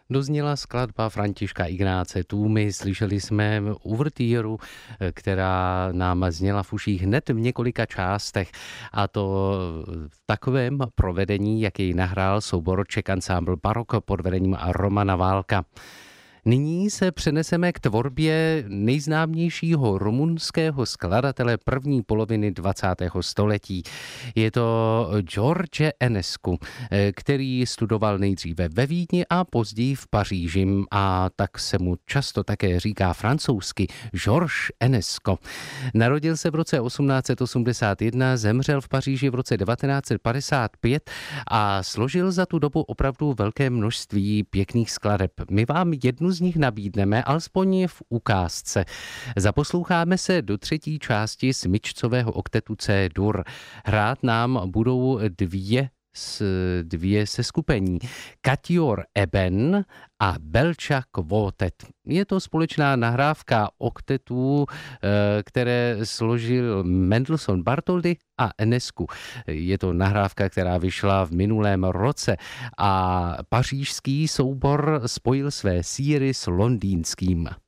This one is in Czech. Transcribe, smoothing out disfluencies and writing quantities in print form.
Dozněla skladba Františka Ignáce Tůmy, slyšeli jsme uvertýru, která nám zněla v uších hned v několika částech, a to v takovém provedení, jak jej nahrál soubor Czech Ensemble Barok pod vedením Romana Válka. Nyní se přeneseme k tvorbě nejznámějšího rumunského skladatele první poloviny 20. století. Je to George Enescu, který studoval nejdříve ve Vídni a později v Paříži, a tak se mu často také říká francouzsky Georges Enesco. Narodil se v roce 1881, zemřel v Paříži v roce 1955 a složil za tu dobu opravdu velké množství pěkných skladeb. My vám jednu z nich nabídneme, alespoň v ukázce. Zaposloucháme se do třetí části smyčcového oktetu C-dur. Hrát nám budou dvě seskupení. Quatuor Eben a Belcha Quartet. Je to společná nahrávka oktetů, které složil Mendelssohn Bartholdy a Enescu. Je to nahrávka, která vyšla v minulém roce a pařížský soubor spojil své síry s londýnským.